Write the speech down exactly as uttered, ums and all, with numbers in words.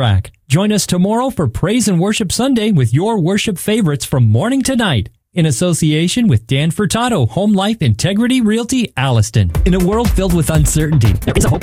track. Join us tomorrow for Praise and Worship Sunday with your worship favorites from morning to night, in association with Dan Furtado, Home Life Integrity Realty, Alliston. In a world filled with uncertainty, there is a hope.